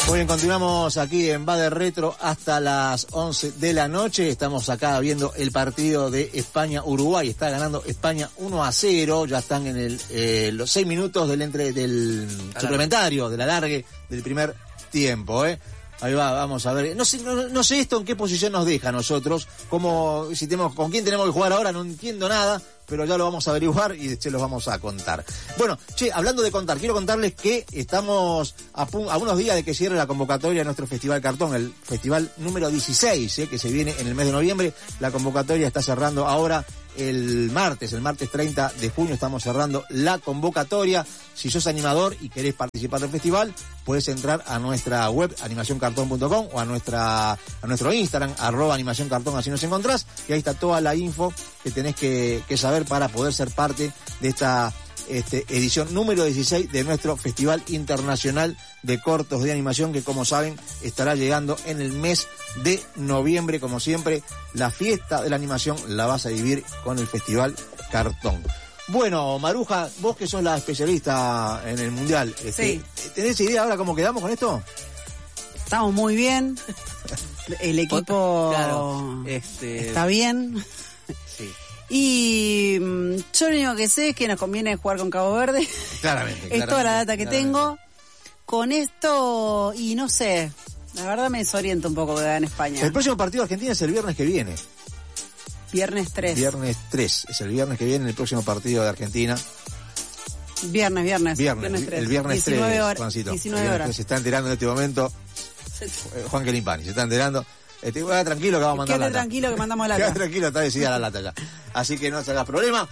Muy bien, continuamos aquí en Va de Retro hasta las 11 de la noche. Estamos acá viendo el partido de España-Uruguay. Está ganando España 1-0. Ya están en los 6 minutos del suplementario, del alargue del primer tiempo, Ahí va, vamos a ver. No sé esto en qué posición nos deja a nosotros. Con quién tenemos que jugar ahora, no entiendo nada, pero ya lo vamos a averiguar y se los vamos a contar. Bueno, hablando de contar, quiero contarles que estamos a unos días de que cierre la convocatoria de nuestro Festival Cartón, el festival número 16, que se viene en el mes de noviembre. La convocatoria está cerrando ahora el martes 30 de junio estamos cerrando la convocatoria. Si sos animador y querés participar del festival, puedes entrar a nuestra web animacioncartón.com o a nuestro Instagram, @animacioncartón, así nos encontrás, y ahí está toda la info que tenés que saber para poder ser parte de esta edición número 16 de nuestro Festival Internacional de Cortos de Animación, que como saben estará llegando en el mes de noviembre. Como siempre, la fiesta de la animación la vas a vivir con el Festival Cartón. Bueno, Maruja, vos que sos la especialista en el Mundial, sí. ¿Tenés idea ahora cómo quedamos con esto? Estamos muy bien. El equipo está bien. Sí. Y yo lo único que sé es que nos conviene jugar con Cabo Verde. Claramente. Es toda la data que tengo. Con esto, y no sé, la verdad me desorienta un poco que en España. El próximo partido de Argentina es el viernes que viene. Viernes 3. Viernes 3. Es el viernes que viene el próximo partido de Argentina. Viernes 3. El viernes 3, 19 horas. Juancito. 19 horas. Se está enterando en este momento Juan Quelimpani, se está enterando. Tranquilo que vamos a mandar Quédate lata. tranquilo que mandamos lata. Quédate tranquilo, está decidida la lata ya. Así que no se hagas problema.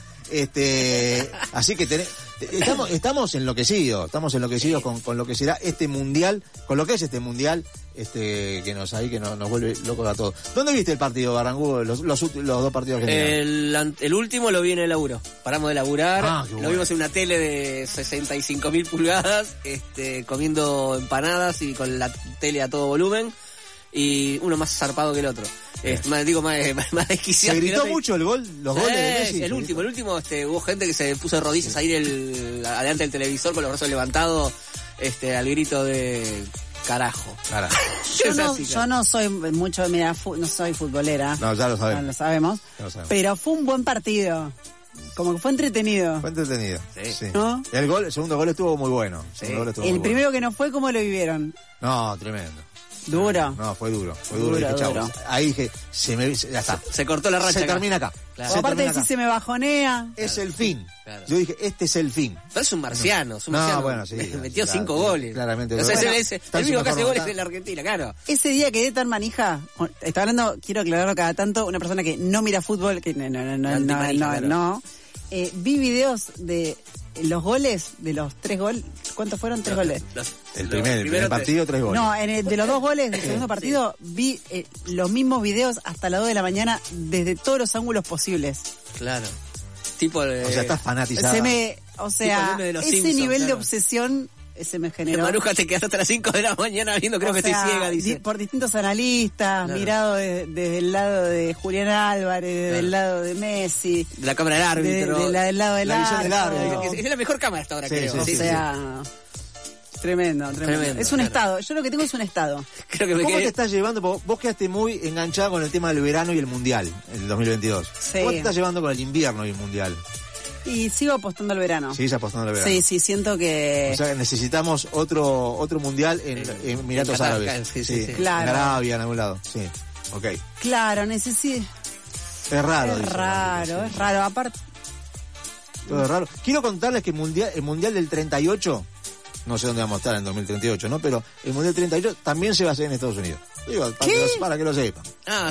Así que estamos enloquecidos. Estamos enloquecidos con lo que será este mundial, con lo que es este mundial, que nos vuelve locos a todos. ¿Dónde viste el partido, Barrangudo? Los dos partidos argentinos. El último lo vi en el laburo. Paramos de laburar, bueno. Lo vimos en una tele de 65.000 pulgadas, comiendo empanadas y con la tele a todo volumen. Y uno más zarpado que el otro. Más desquiciado. ¿Se gritó mucho los goles de Messi? El último, hubo gente que se puso de rodillas a ir adelante del televisor con los brazos levantados, al grito de carajo. Yo no soy mucho, no soy futbolera. No, ya lo sabemos. No lo sabemos. Pero fue un buen partido. Como que fue entretenido. Sí. ¿No? El segundo gol estuvo muy bueno. Sí. El primero que no fue, ¿cómo lo vivieron? No, tremendo. Duro. No, fue duro. Dije, chau, ahí dije, ya está. Se cortó la racha. Se termina acá. Claro. Aparte de si se me bajonea. Es el fin. Claro. Yo dije, este es el fin. Pero es un marciano. Bueno, sí. Metió 5 goles. Claramente. O sea, el único que hace goles en la Argentina, claro. Ese día quedé tan manija. Está hablando, quiero aclararlo cada tanto, una persona que no mira fútbol, que no. Vi videos de los goles, de los 3 goles. ¿Cuántos fueron? 3 goles. El primer partido, 3 goles. No, de los 2 goles del segundo partido, vi los mismos videos hasta las 2 de la mañana desde todos los ángulos posibles. Claro. O sea, estás fanatizada. Ese Simpsons, nivel de obsesión se me generó. Maruja, te quedaste hasta las 5 de la mañana viendo, creo que estoy ciega, dice. Por distintos analistas, claro. Mirado desde el lado de Julián Álvarez, desde el lado de Messi. De la cámara del árbitro. Del lado del árbitro. Es la mejor cámara hasta ahora, creo. Sí. Tremendo. Es un estado. Yo lo que tengo es un estado. Creo que ¿Cómo te estás llevando? Vos quedaste muy enganchada con el tema del verano y el mundial, el 2022. Sí. ¿Cómo te estás llevando con el invierno y el mundial? Y sigo apostando al verano. ¿Sigues apostando al verano? Sí, siento que... O sea, que necesitamos otro mundial en Emiratos Árabes. Sí. Claro. En Arabia, en algún lado. Sí, ok. Claro, necesito... Es raro. Es raro. Aparte... Todo es raro. Quiero contarles que el mundial del 38, no sé dónde vamos a estar en 2038, ¿no? Pero el mundial del 38 también se va a hacer en Estados Unidos. Digo, para que lo sepan.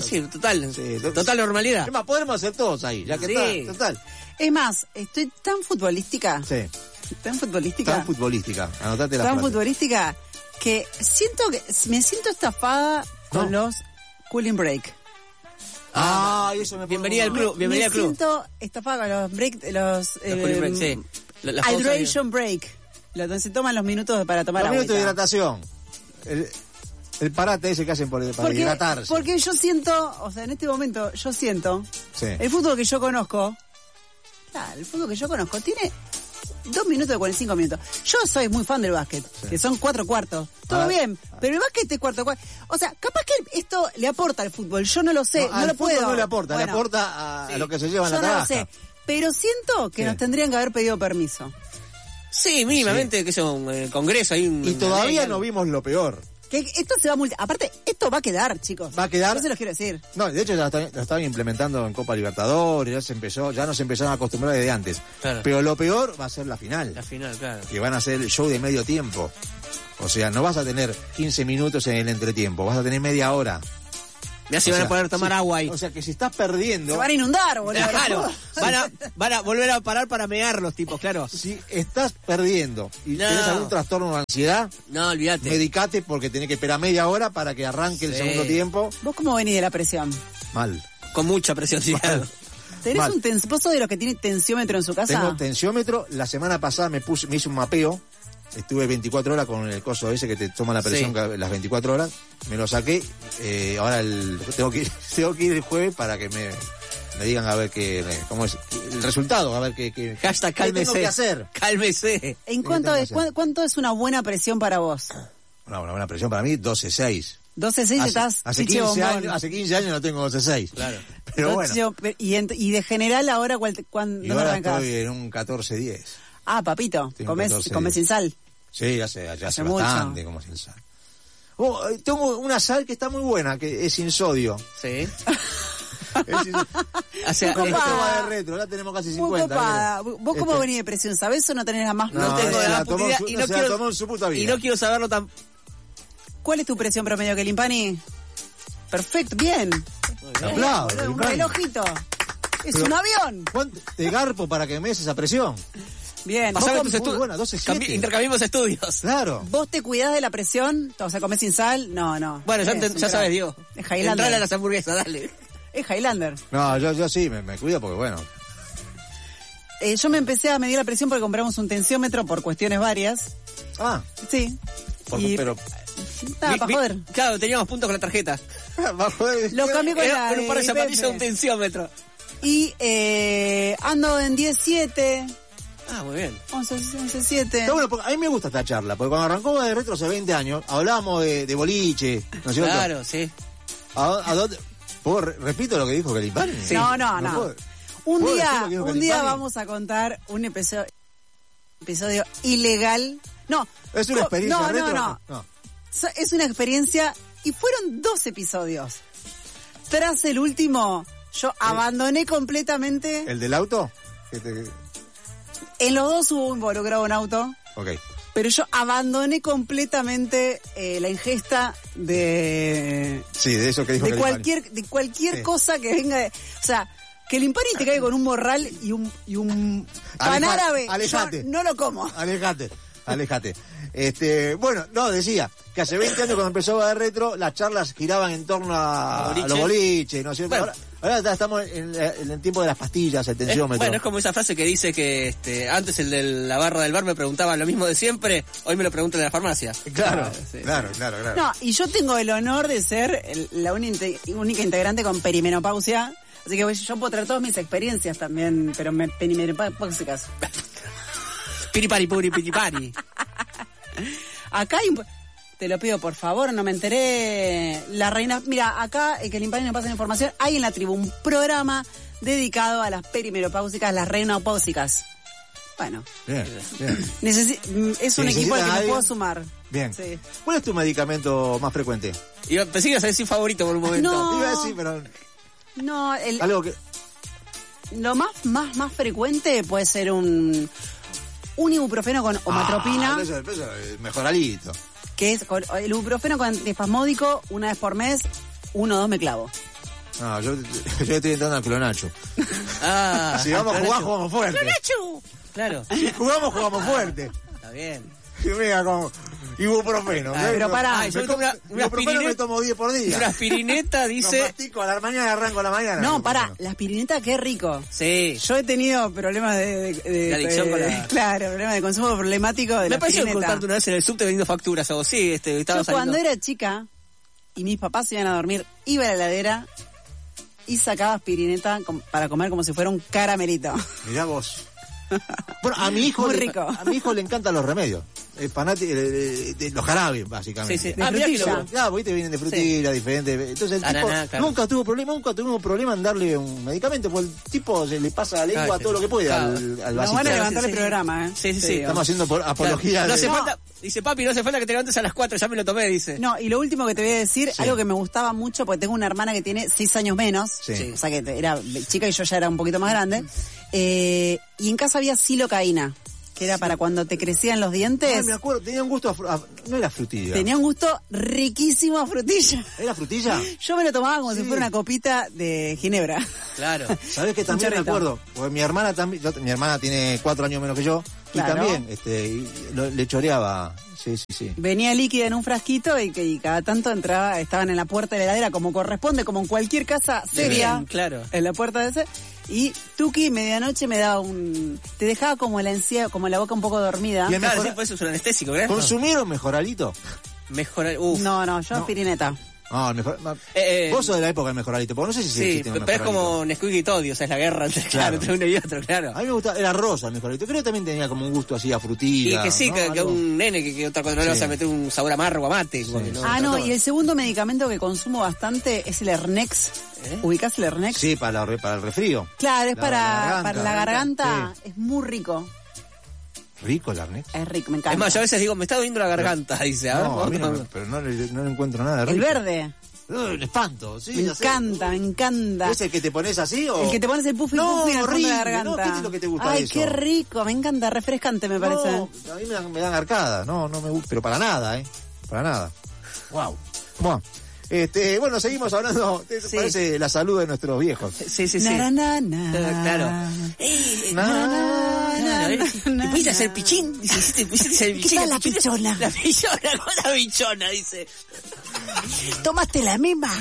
Total normalidad. Es más, podremos hacer todos ahí, ya que está, total. Es más, estoy tan futbolística. Sí. Tan futbolística. Anotate la Tan frase. futbolística que me siento estafada con los cooling break. Eso me Bienvenida al club. Me siento estafada con los break, los cooling break, sí. Hydration break. Donde se toman los minutos para tomar agua. Los minutos de hidratación. El parate ese que hacen para hidratarse. Porque yo siento, en este momento, el fútbol que yo conozco, tiene 2 minutos de 45 minutos. Yo soy muy fan del básquet, que son 4 cuartos. Todo bien, pero el básquet es cuarto. O sea, capaz que esto le aporta al fútbol. Yo no lo sé, no lo puedo. No le aporta, le aporta a lo que se lleva en la trabaja. trabaja. Yo no lo sé, pero siento que nos tendrían que haber pedido permiso. Sí, mínimamente, que es un congreso. Hay y todavía no vimos lo peor. Que esto se va a aparte, esto va a quedar, chicos. Va a quedar. No se los quiero decir. No, de hecho lo estaban implementando en Copa Libertadores, ya nos empezaron a acostumbrar desde antes. Claro. Pero lo peor va a ser la final. La final, claro. Que van a hacer el show de medio tiempo. O sea, no vas a tener 15 minutos en el entretiempo, vas a tener media hora. Ya se van a poder tomar agua ahí. O sea, que si estás perdiendo... Se van a inundar, boludo. Claro, van a volver a parar para mear los tipos, claro. Si estás perdiendo y tenés algún trastorno de ansiedad, no, olvídate. Medicate porque tenés que esperar media hora para que arranque el segundo tiempo. ¿Vos cómo venís de la presión? Mal. Con mucha presión, sí. ¿Tenés vos sos de los que tiene tensiómetro en su casa? Tengo tensiómetro. La semana pasada me hice un mapeo. Estuve 24 horas con el coso ese que te toma la presión las 24 horas. Me lo saqué. Ahora tengo que ir el jueves para que me digan a ver cómo es el resultado, a ver qué hashtag cálmese. ¿Qué tengo que hacer? Cálmese. ¿En cuánto es una buena presión para vos? Una buena presión para mí, 12.6. 12.6 estás hace 15 años no tengo 12.6. Claro. Pero bueno. Y de general ahora ¿cuándo arrancás? Estoy en un 14.10. Ah, papito, comés sin sal. Sí, hace bastante como sin sal. Tengo una sal que está muy buena, que es sin sodio. Sí. O sea, esto va de retro, ya tenemos casi 50. ¿Vos cómo venís de presión? ¿Sabés o no tenés la más? No tengo la puta idea y no quiero saberlo tan... ¿Cuál es tu presión promedio, Kelimpani? Perfecto, bien. Un relojito. Es un avión. Te garpo para que me des esa presión. Bien. Pasame tus estudios. Intercambiamos estudios. Claro. ¿Vos te cuidás de la presión? O sea, ¿comés sin sal? No. Bueno, ya sabes, Diego. Es Highlander. Entrale a las hamburguesas, dale. Es Highlander. No, yo sí, me cuido porque bueno. Yo me empecé a medir la presión porque compramos un tensiómetro por cuestiones varias. Ah. Sí. Pero... para joder. Claro, teníamos puntos con la tarjeta. Lo cambié con un par de zapatillas, un tensiómetro. Y ando en 10.7. Ah, muy bien. 11.7. Bueno, a mí me gusta esta charla, porque cuando arrancó de retro hace 20 años, hablábamos de boliche, ¿no es cierto? Claro, sí. ¿A dónde? ¿Repito lo que dijo Kelimpani? Sí. No. Un día vamos a contar un episodio ilegal. No. ¿Es una experiencia retro? No. Es una experiencia y fueron 2 episodios. Tras el último, yo abandoné completamente... ¿El del auto? En los 2 hubo involucrado un auto. Ok. Pero yo abandoné completamente la ingesta de... Sí, de eso que dijo Kelimpani. De cualquier cosa que venga de... O sea, Kelimpani te cae con un morral y un pan árabe. Alejate. Yo no lo como. Aléjate. Bueno, decía que hace 20 años cuando empezó a dar retro, las charlas giraban en torno a los boliches, ¿no es cierto? Bueno, ahora estamos en el tiempo de las pastillas, el tensiómetro. Bueno, es como esa frase que dice que antes el de la barra del bar me preguntaba lo mismo de siempre, hoy me lo preguntan en la farmacia. Claro. No, y yo tengo el honor de ser la única integrante con perimenopausia, así que yo puedo traer todas mis experiencias también, pero perimenopáusicas. Piripari, piripari. Acá te lo pido por favor, no me enteré. La reina, mira, acá Kelimpani nos pasa la información. Hay en la tribu un programa dedicado a las perimenopáusicas, las reinopáusicas. Bueno. Bien. Es un equipo al que me puedo sumar. Bien. Sí. ¿Cuál es tu medicamento más frecuente? Pensé que ibas a decir favorito por un momento. No. Iba a decir, pero... No, algo que... Lo más frecuente puede ser un ibuprofeno con omatropina. Eso es mejoralito. Que es el ibuprofeno con antiespasmódico, una vez por mes, 1 o 2 me clavo. No, yo estoy entrando al clonacho. Si vamos a jugar, jugamos fuerte. ¡Clonacho! Claro. Si jugamos fuerte. Está bien. Y venga con ibuprofeno. Pero pará. Ibuprofeno me tomo 10 por día. Una aspirineta dice... Lo mastico a la mañana y arranco a la mañana. No, pará. La aspirineta, qué rico. Sí. Yo he tenido problemas de adicción con la... Claro, problemas de consumo problemático de la aspirineta. Me pareció encontrarte una vez en el subte vendiendo facturas o sí, estaba Yo cuando era chica y mis papás se iban a dormir, iba a la heladera y sacaba aspirineta para comer como si fuera un caramelito. Mirá vos. Bueno, a mi hijo Muy rico. A mi hijo le encantan los remedios. Es fanático de los jarabes, básicamente. Sí, sí. De frutilla. Claro, porque te vienen de frutilla, diferentes. Entonces el tipo Claro. nunca tuvimos problema en darle un medicamento, porque el tipo se le pasa la lengua todo lo que puede al Nos vasito. van a levantar el programa, ¿eh? Sí. Estamos haciendo apología No hace de... falta, dice papi, no hace falta que te levantes a las 4, ya me lo tomé, dice. No, y lo último que te voy a decir, algo que me gustaba mucho, porque tengo una hermana que tiene 6 años menos, Sí. o sea que era chica y yo ya era un poquito más grande, y en casa había silocaína, que era para cuando te crecían los dientes. Ay, me acuerdo, tenía un gusto no era frutilla. Tenía un gusto riquísimo a frutilla. ¿Era frutilla? Yo me lo tomaba como si fuera una copita de ginebra. Claro. ¿Sabés que también me chorrito. acuerdo? Porque mi hermana también, mi hermana tiene 4 años menos que yo, Claro. y también le choreaba. Sí. Venía líquida en un frasquito y cada tanto estaban en la puerta de la heladera como corresponde, como en cualquier casa seria. Bien, claro. En la puerta de ese. Y Tuki, medianoche, me daba te dejaba como la encía, como la boca un poco dormida. Y el Claro, mejor- sí, pues eso es un anestésico, ¿verdad? ¿Consumieron mejoralito? Mejorar, No, yo aspirineta. No, el mejor... Vos sos de la época del mejoralito, porque no sé si Sí, existe un pero es mejoralito. como Nesquik y Toddy, o sea, es la guerra entre uno y otro, claro. A mí me gustaba, era rosa el mejoralito. Creo que también tenía como un gusto así a Y frutilla. que sí, ¿no? que Algo. un nene que otra cosa no le vas a meter un sabor amargo a mate. porque No, y el segundo medicamento que consumo bastante es el Hernex. ¿Ubicás el Hernex? Sí, para el resfrío. Claro, es La para la garganta. Sí. Es muy rico. Rico el arnés. Es rico, me encanta. Es más, yo a veces digo, me está doliendo la garganta, dice. A ver, No, a mí ¿cómo? pero no le encuentro nada de El rico. verde. El espanto, sí. Me ya sé. encanta, me encanta. ¿Es el que te pones así o...? El que te pones el puffy No, puffy en el fondo de la horrible, garganta. no, ¿qué es lo que te gusta Ay, de eso? qué rico, me encanta, refrescante me parece. No, a mí me dan arcada, no me gusta, pero para nada, para nada. Wow. Bueno, bueno, seguimos hablando, ¿te parece la salud de nuestros viejos? Sí. Na, na, na. Claro. Na, ¿Te pusiste a hacer pichín? Dice, ¿te pusiste a hacer pichín? ¿Qué tal la pichona? La pichona, con la pichona, dice. Tomaste la misma.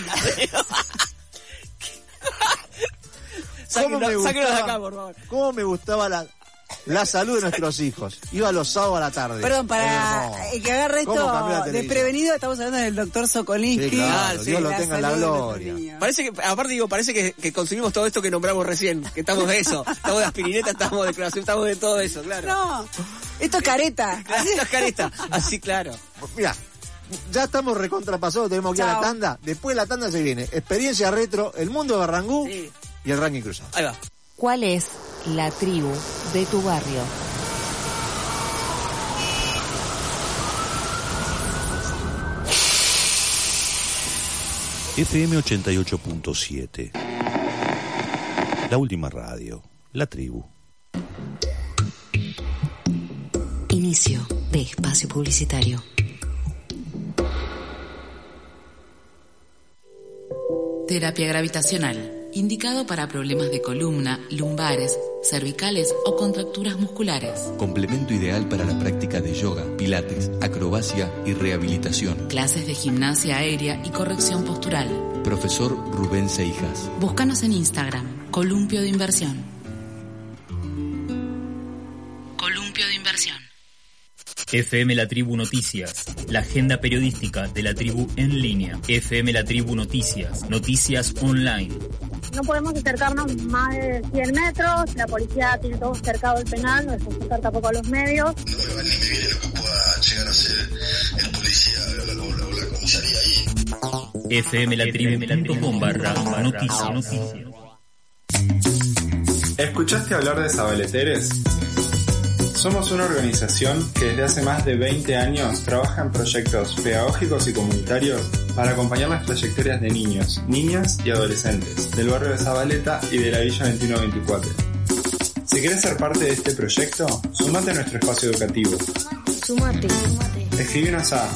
¿Cómo me Sáquenos de gustaba- acá, por favor. ¿Cómo me gustaba la salud de nuestros hijos? Iba los sábados a la tarde. Perdón, para Hermoso. el que agarre ¿Cómo cambió la esto televisión? desprevenido, estamos hablando del doctor Sokolinsky. Sí, claro, sí, Dios lo tenga en la salud de nuestros gloria. niños. Parece que, aparte digo, parece que consumimos todo esto que nombramos recién, que estamos de eso, estamos de aspirineta, estamos de cloración, estamos de todo eso, claro. No, esto es careta. Claro, esto es careta, así claro. Mira, ya estamos recontrapasados, tenemos que ir a la Chao. tanda. Después de la tanda se viene Experiencia Retro, El Mundo de Barrangú Sí. y el Ranking Cruzado. Ahí va. ¿Cuál es la tribu de tu barrio? FM 88.7. La última radio. La tribu. Inicio de espacio publicitario. Terapia gravitacional. Indicado para problemas de columna, lumbares, cervicales o contracturas musculares. Complemento ideal para la práctica de yoga, pilates, acrobacia y rehabilitación. Clases de gimnasia aérea y corrección postural. Profesor Rubén Seijas. Búscanos en Instagram, Columpio de Inversión. Columpio de Inversión. FM La Tribu Noticias, la agenda periodística de la tribu en línea. FM La Tribu Noticias, noticias online. No podemos acercarnos más de 100 metros, la policía tiene todo cercado el penal, no dejamos acercar tampoco a los medios. No me va ni me viene lo que pueda llegar a ser el policía o la comisaría ahí. fmlatribu.com/noticias. ¿Escuchaste hablar de Sabaleteres? Somos una organización que desde hace más de 20 años trabaja en proyectos pedagógicos y comunitarios para acompañar las trayectorias de niños, niñas y adolescentes del barrio de Zabaleta y de la Villa 2124. Si querés ser parte de este proyecto, sumate a nuestro espacio educativo. Sumate. Escribinos a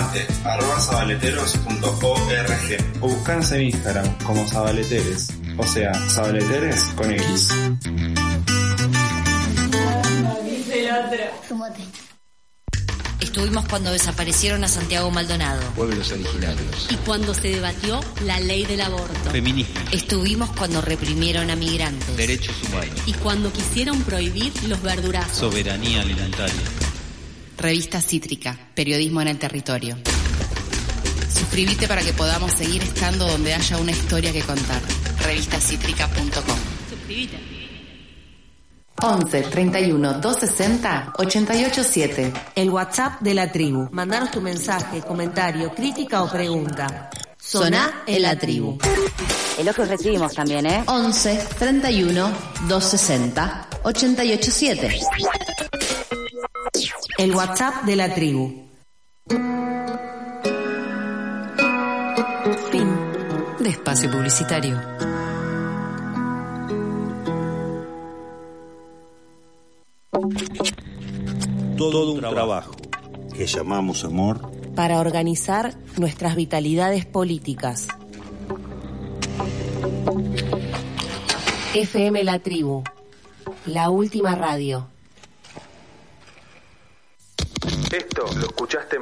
sumate@sabaleteros.org o buscanos en Instagram como Sabaleteres, o sea, Sabaleteres con X. Estuvimos cuando desaparecieron a Santiago Maldonado. Pueblos originarios. Y cuando se debatió la ley del aborto. Feminismo. Estuvimos cuando reprimieron a migrantes. Derechos humanos. Y cuando quisieron prohibir los verdurazos. Soberanía alimentaria. Revista Cítrica, periodismo en el territorio. Suscríbete para que podamos seguir estando donde haya una historia que contar. Revistacítrica.com. Suscríbete. 11 31 260 887. El WhatsApp de la tribu. Mandanos tu mensaje, comentario, crítica o pregunta. Soná en la tribu. Elogios recibimos también, 11 31 260 887. El WhatsApp de la tribu. Fin de espacio publicitario. Todo un trabajo que llamamos amor Para organizar nuestras vitalidades políticas. FM La Tribu, la última radio. Esto lo escuchaste